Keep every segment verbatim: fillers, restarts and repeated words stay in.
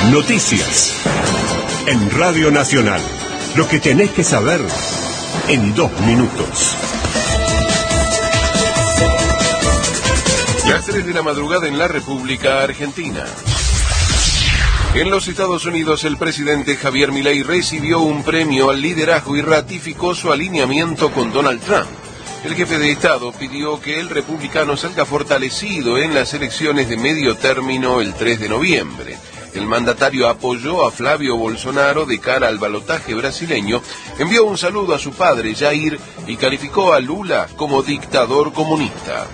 Noticias. En Radio Nacional. Lo que tenés que saber en dos minutos. Las tres de la madrugada en la República Argentina. En los Estados Unidos, el presidente Javier Milei recibió un premio al liderazgo y ratificó su alineamiento con Donald Trump. El jefe de Estado pidió que el republicano salga fortalecido en las elecciones de medio término el tres de noviembre. El mandatario apoyó a Flavio Bolsonaro de cara al balotaje brasileño, envió un saludo a su padre Jair y calificó a Lula como dictador comunista.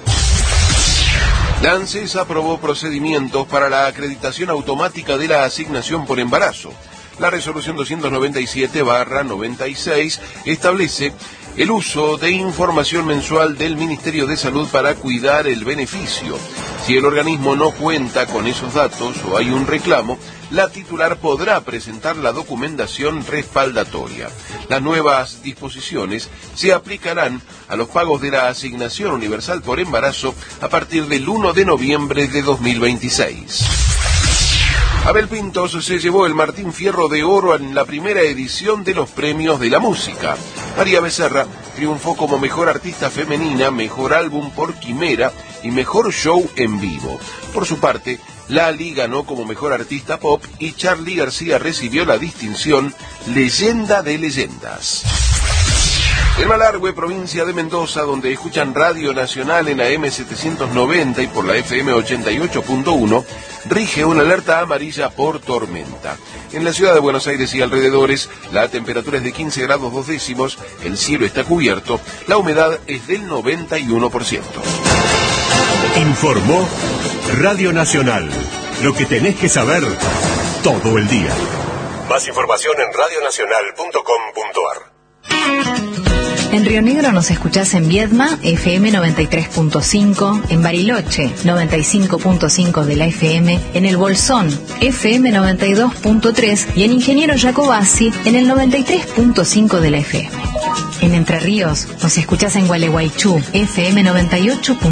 La ANSES aprobó procedimientos para la acreditación automática de la asignación por embarazo. La resolución doscientos noventa y siete barra noventa y seis establece el uso de información mensual del Ministerio de Salud para cuidar el beneficio. Si el organismo no cuenta con esos datos o hay un reclamo, la titular podrá presentar la documentación respaldatoria. Las nuevas disposiciones se aplicarán a los pagos de la asignación universal por embarazo a partir del uno de noviembre de dos mil veintiséis. Abel Pintos se llevó el Martín Fierro de Oro en la primera edición de los Premios de la Música. María Becerra triunfó como Mejor Artista Femenina, Mejor Álbum por Quimera y Mejor Show en Vivo. Por su parte, Lali ganó como Mejor Artista Pop y Charly García recibió la distinción Leyenda de Leyendas. En Malargüe, provincia de Mendoza, donde escuchan Radio Nacional en la M setecientos noventa y por la F M ochenta y ocho punto uno, rige una alerta amarilla por tormenta. En la ciudad de Buenos Aires y alrededores, la temperatura es de quince grados dos décimos, el cielo está cubierto, la humedad es del noventa y uno por ciento. Informó Radio Nacional. Lo que tenés que saber todo el día. Más información en radio nacional punto com punto a r. En Río Negro nos escuchás en Viedma, F M noventa y tres punto cinco, en Bariloche, noventa y cinco punto cinco de la F M, en El Bolsón, F M noventa y dos punto tres y en Ingeniero Jacobasi, en el noventa y tres punto cinco de la F M. En Entre Ríos nos escuchás en Gualeguaychú, F M noventa y ocho punto cinco.